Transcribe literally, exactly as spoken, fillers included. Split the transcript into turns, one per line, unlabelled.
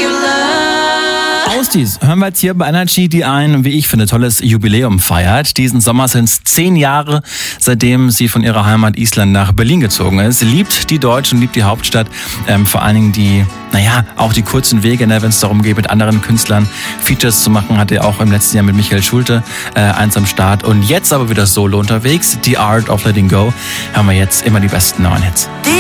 Austies hören wir jetzt hier bei Energy, die ein, wie ich finde, tolles Jubiläum feiert. Diesen Sommer sind es zehn Jahre, seitdem sie von ihrer Heimat Island nach Berlin gezogen ist. Sie liebt die Deutschen, liebt die Hauptstadt, ähm, vor allen Dingen die, naja, auch die kurzen Wege, ne, wenn es darum geht, mit anderen Künstlern Features zu machen. Hatte auch im letzten Jahr mit Michael Schulte äh, eins am Start und jetzt aber wieder solo unterwegs. The Art of Letting Go. Hören wir jetzt immer die besten neuen Hits.